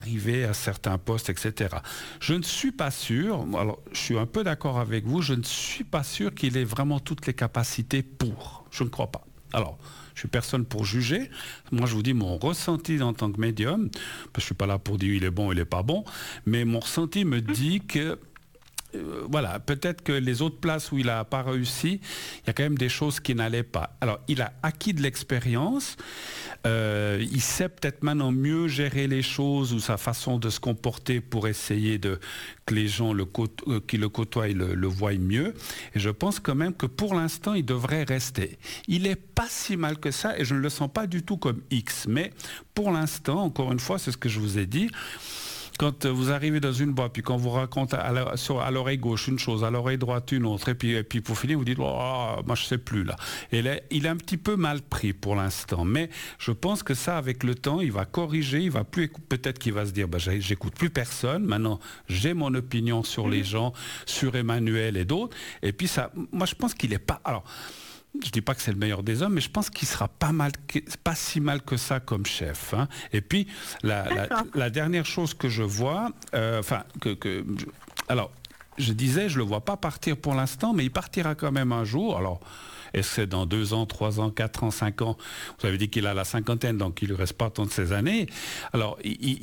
arriver à certains postes, etc. Je ne suis pas sûr, alors je suis un peu d'accord avec vous, je ne suis pas sûr qu'il ait vraiment toutes les capacités pour. Je ne crois pas. Alors, je suis personne pour juger. Moi, je vous dis mon ressenti en tant que médium, parce que je suis pas là pour dire il est bon, il est pas bon, mais mon ressenti me dit que voilà, peut-être que les autres places où il n'a pas réussi, il y a quand même des choses qui n'allaient pas. Alors, il a acquis de l'expérience, il sait peut-être maintenant mieux gérer les choses ou sa façon de se comporter pour essayer que les gens qui le côtoient le voient mieux. Et je pense quand même que pour l'instant, il devrait rester. Il n'est pas si mal que ça et je ne le sens pas du tout comme X. Mais pour l'instant, encore une fois, c'est ce que je vous ai dit, quand vous arrivez dans une boîte, puis quand vous raconte à l'oreille gauche une chose, à l'oreille droite une autre, et puis pour finir, vous dites, oh, moi je sais plus là. Et là, il est un petit peu mal pris pour l'instant, mais je pense que ça, avec le temps, il va corriger, il va plus, peut-être qu'il va se dire, j'écoute plus personne, maintenant j'ai mon opinion sur les gens, sur Emmanuel et d'autres, et puis ça, moi je pense qu'il est pas, alors, je dis pas que c'est le meilleur des hommes, mais je pense qu'il sera pas si mal que ça comme chef. Hein. Et puis la dernière chose que je vois, alors je disais, je le vois pas partir pour l'instant, mais il partira quand même un jour. Alors est-ce que c'est dans 2 ans, 3 ans, 4 ans, 5 ans? Vous avez dit qu'il a la cinquantaine, donc il ne lui reste pas tant de ces années. Alors,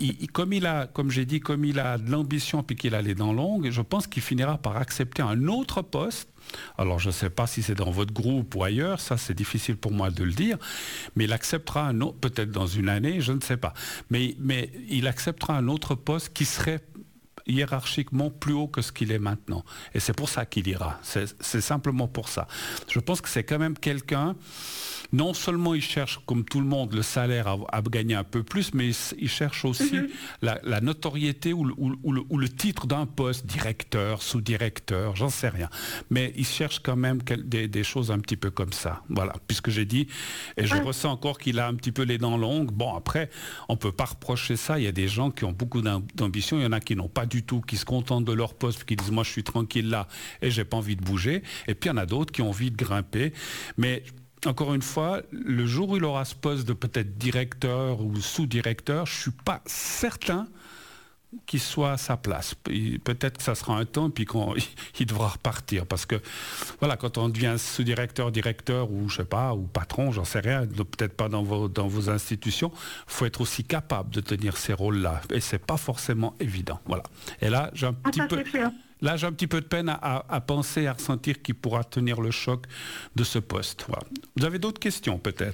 comme j'ai dit, comme il a de l'ambition puis qu'il a les dents longues, je pense qu'il finira par accepter un autre poste. Alors, je ne sais pas si c'est dans votre groupe ou ailleurs, ça c'est difficile pour moi de le dire, mais il acceptera un autre, peut-être dans une année, je ne sais pas. Mais il acceptera un autre poste qui serait hiérarchiquement plus haut que ce qu'il est maintenant. Et c'est pour ça qu'il ira. C'est simplement pour ça. Je pense que c'est quand même quelqu'un, non seulement il cherche, comme tout le monde, le salaire à gagner un peu plus, mais il cherche aussi la notoriété ou le titre d'un poste, directeur, sous-directeur, j'en sais rien. Mais il cherche quand même des choses un petit peu comme ça. Voilà, puisque j'ai dit, et je ressens encore qu'il a un petit peu les dents longues. Bon, après, on ne peut pas reprocher ça. Il y a des gens qui ont beaucoup d'ambition, il y en a qui n'ont pas du tout, qui se contentent de leur poste, qui disent moi je suis tranquille là et j'ai pas envie de bouger. Et puis il y en a d'autres qui ont envie de grimper. Mais encore une fois, le jour où il aura ce poste de peut-être directeur ou sous-directeur, je suis pas certain qu'il soit à sa place. Peut-être que ça sera un temps, puis qu'il devra repartir. Parce que, voilà, quand on devient sous-directeur, directeur, ou je sais pas, ou patron, j'en sais rien, peut-être pas dans vos institutions, il faut être aussi capable de tenir ces rôles-là. Et c'est pas forcément évident. Voilà. Et là, j'ai un petit peu de peine à penser, à ressentir qu'il pourra tenir le choc de ce poste. Voilà. Vous avez d'autres questions, peut-être ?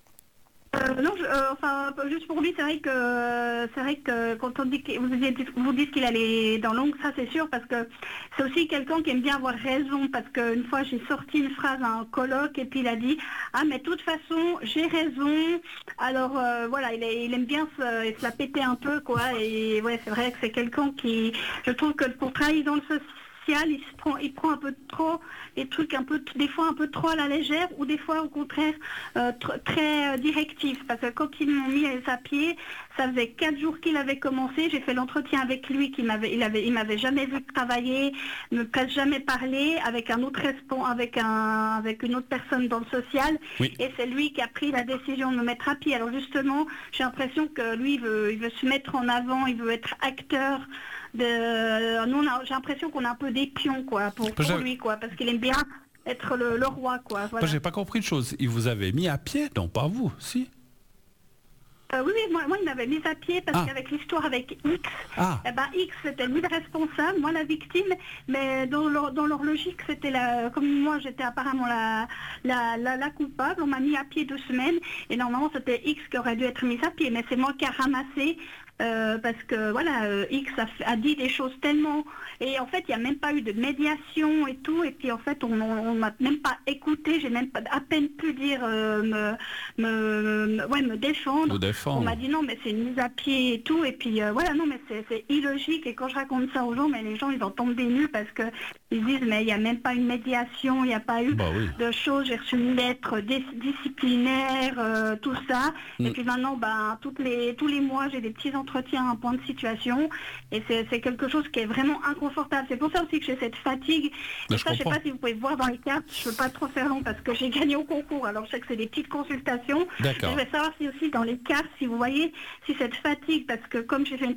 Non, juste pour lui, c'est vrai que quand on dit vous dites qu'il a les dents longues, ça c'est sûr, parce que c'est aussi quelqu'un qui aime bien avoir raison, parce qu'une fois j'ai sorti une phrase à un colloque et puis il a dit mais de toute façon j'ai raison. Alors voilà, il aime bien se la péter un peu, quoi. Et ouais, c'est vrai que c'est quelqu'un qui, je trouve que pour travailler dans le social, il prend un peu trop les trucs des fois un peu trop à la légère, ou des fois au contraire très directif, parce que quand ils m'ont mis à pied, ça faisait 4 jours qu'il avait commencé, j'ai fait l'entretien avec lui, il m'avait jamais vu travailler, ne presque jamais parlé avec un autre avec une autre personne dans le social, et c'est lui qui a pris la décision de me mettre à pied. Alors justement, j'ai l'impression que lui il veut se mettre en avant, il veut être acteur. J'ai l'impression qu'on a un peu des pions, quoi, pour lui, quoi, parce qu'il aime bien être le roi, quoi. Voilà. Moi, j'ai pas compris une chose. Il vous avait mis à pied, non pas vous, si? Oui, moi il m'avait mis à pied parce qu'avec l'histoire avec X, X c'était lui le responsable, moi la victime, mais dans leur logique c'était comme moi j'étais apparemment la coupable, on m'a mis à pied 2 semaines et normalement c'était X qui aurait dû être mis à pied, mais c'est moi qui a ramassé. Parce que voilà, X a dit des choses tellement, et en fait il n'y a même pas eu de médiation et tout, et puis en fait on m'a même pas écouté, j'ai même pas à peine pu dire me défendre. On m'a dit non mais c'est une mise à pied et tout, et puis voilà, non mais c'est illogique, et quand je raconte ça aux gens, mais les gens ils en tombent des nues parce que ils disent mais il n'y a même pas une médiation, il n'y a pas eu de choses, j'ai reçu une lettre disciplinaire, tout ça, et puis maintenant tous les mois j'ai des petits entretiens entretien, un point de situation, et c'est quelque chose qui est vraiment inconfortable. C'est pour ça aussi que j'ai cette fatigue. Et ça, je sais pas si vous pouvez voir dans les cartes, je ne veux pas trop faire long parce que j'ai gagné au concours, alors je sais que c'est des petites consultations. D'accord. Je vais savoir si aussi dans les cartes, si vous voyez, si cette fatigue, parce que comme j'ai fait une